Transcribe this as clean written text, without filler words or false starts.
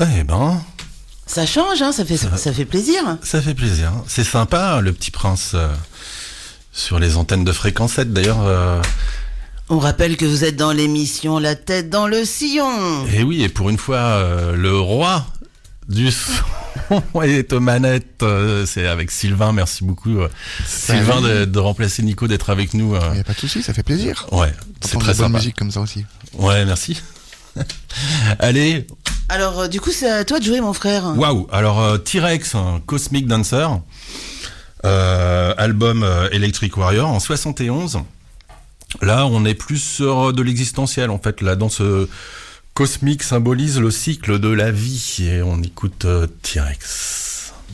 Eh ben, Ça change, hein, ça fait plaisir. ça fait plaisir. C'est sympa, le Petit Prince, sur les antennes de Fréquence 7. D'ailleurs, On rappelle que vous êtes dans l'émission La tête dans le sillon. et oui, et pour une fois, le roi du son est aux manettes. C'est avec Sylvain, merci beaucoup. Sylvain de remplacer Nico, d'être avec nous. Il n'y a pas de souci, ça fait plaisir. Ouais, c'est Entendre très de la bonne sympa. musique comme ça aussi. Ouais, merci. Allez, Alors, du coup, c'est à toi de jouer, mon frère. waouh. Alors, T-Rex, Cosmic Dancer, album Electric Warrior en 71. Là, on est plus sur de l'existentiel, en fait. La danse cosmique symbolise le cycle de la vie. Et on écoute T-Rex.